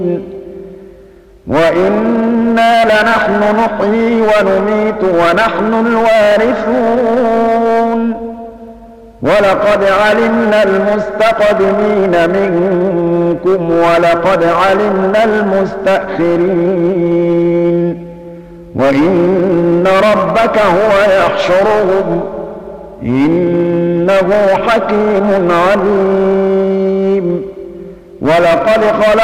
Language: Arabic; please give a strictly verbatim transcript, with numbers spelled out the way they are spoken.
وإنا لنحن نحيي ونميت ونحن الوارثون ولقد علمنا المستقدمين منكم ولقد علمنا المستأخرين وإن ربك هو يحشرهم إنه حكيم عليم ولقد خلقنا